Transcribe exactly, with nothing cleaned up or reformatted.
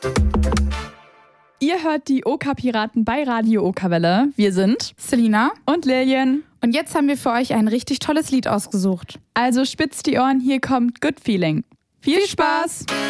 Ihr hört die Oka-Piraten bei Radio Oka-Welle. Wir sind Selina und Lillian. Und jetzt haben wir für euch ein richtig tolles Lied ausgesucht. Also spitzt die Ohren, hier kommt Good Feeling. Viel, Viel Spaß!